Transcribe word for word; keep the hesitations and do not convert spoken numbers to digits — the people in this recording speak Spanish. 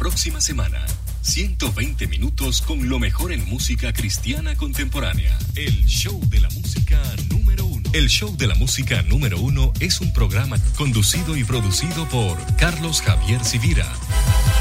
próxima semana, ciento veinte minutos con lo mejor en música cristiana contemporánea. El show de la música número uno. El show de la música número uno es un programa conducido y producido por Carlos Javier Civira.